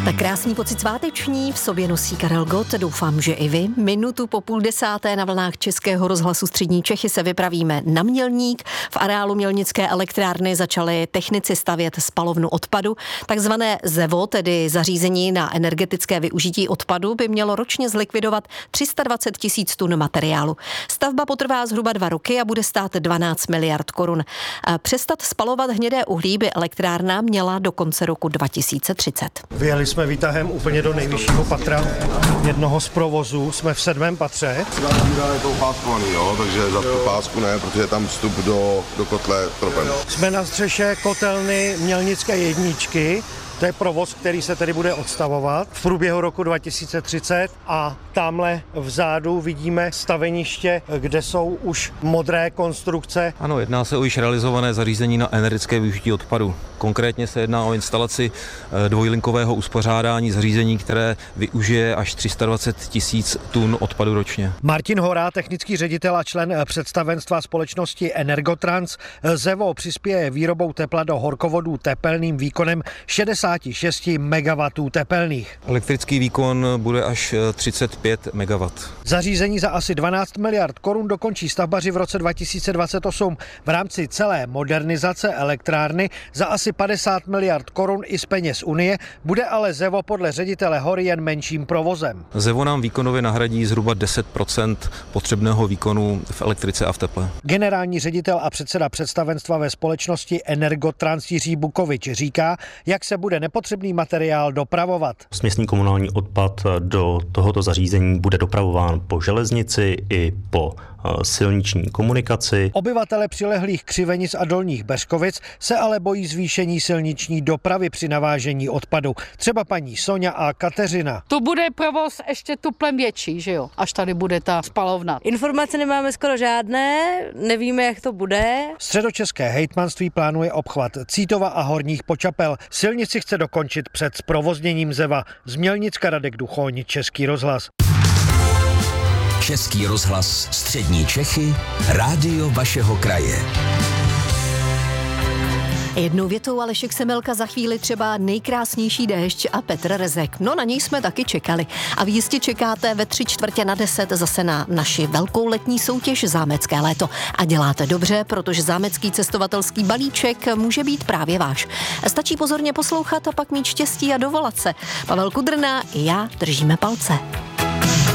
Tak krásný pocit sváteční v sobě nosí Karel Gott, doufám, že i vy. Minutu po 9:30 na vlnách Českého rozhlasu Střední Čechy se vypravíme na Mělník. V areálu Mělnické elektrárny začali technici stavět spalovnu odpadu. Takzvané ZEVO, tedy zařízení na energetické využití odpadu, by mělo ročně zlikvidovat 320 000 tun materiálu. Stavba potrvá zhruba 2 roky a bude stát 12 miliard korun. Přestat spalovat hnědé uhlí by elektrárna měla do konce roku 2030. Vyjeli jsme výtahem úplně do nejvyššího patra jednoho z provozů, jsme v 7. patře. Je to upáskovaný, jo, takže za tu pásku ne, protože je tam vstup do kotle tropem. Jsme na střeše kotelny Mělnické jedničky. To je provoz, který se tedy bude odstavovat v průběhu roku 2030 a tamhle vzadu vidíme staveniště, kde jsou už modré konstrukce. Ano, jedná se o již realizované zařízení na energetické využití odpadu. Konkrétně se jedná o instalaci dvojlinkového uspořádání zařízení, které využije až 320 000 tun odpadu ročně. Martin Hora, technický ředitel a člen představenstva společnosti Energotrans, ZEVO přispěje výrobou tepla do horkovodů tepelným výkonem 66 MW tepelných. Elektrický výkon bude až 35 MW. Zařízení za asi 12 miliard korun dokončí stavbaři v roce 2028. V rámci celé modernizace elektrárny za asi 50 miliard korun i z peněz Unie bude ale ZEVO podle ředitele Hory jen menším provozem. ZEVO nám výkonově nahradí zhruba 10% potřebného výkonu v elektrice a v teple. Generální ředitel a předseda představenstva ve společnosti Energotrans Jiří Bukovič říká, jak se bude nepotřebný materiál dopravovat. Směsný komunální odpad do tohoto zařízení bude dopravován po železnici i po silniční komunikaci. Obyvatele přilehlých Křivenic a Dolních Beřkovic se ale bojí zvýšení silniční dopravy při navážení odpadu. Třeba paní Soňa a Kateřina. To bude provoz ještě tuplem větší, že jo, až tady bude ta spalovna. Informace nemáme skoro žádné, nevíme, jak to bude. Středočeské hejtmanství plánuje obchvat Cítova a Horních Počapel. Silnici chce dokončit před zprovozněním ZEVA. Z Mělnicka Radek Duchoň, Český rozhlas. Český rozhlas Střední Čechy, rádio vašeho kraje. Jednou větou Alešek Semelka, za chvíli třeba nejkrásnější déšť a Petr Rezek. No, na něj jsme taky čekali. A vy jistě čekáte ve 9:45 zase na naši velkou letní soutěž Zámecké léto. A děláte dobře, protože zámecký cestovatelský balíček může být právě váš. Stačí pozorně poslouchat a pak mít štěstí a dovolat se. Pavel Kudrna i já držíme palce.